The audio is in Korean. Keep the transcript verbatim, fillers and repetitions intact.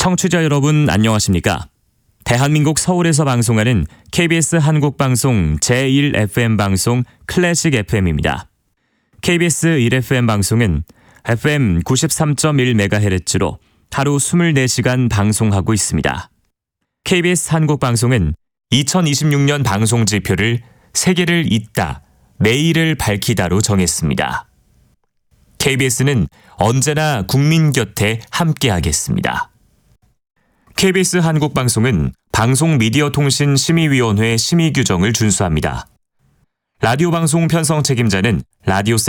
청취자 여러분 안녕하십니까? 대한민국 서울에서 방송하는 케이비에스 한국방송 제일 에프엠 방송 클래식 에프엠입니다. 케이비에스 일 에프엠 방송은 에프엠 구십삼 점 일 메가헤르츠로 하루 이십사 시간 방송하고 있습니다. 케이비에스 한국방송은 이천이십육 년 방송 지표를 세계를 잇다, 내일을 밝히다로 정했습니다. 케이비에스는 언제나 국민 곁에 함께하겠습니다. 케이비에스 한국방송은 방송미디어통신심의위원회 심의 규정을 준수합니다. 라디오 방송 편성 책임자는 라디오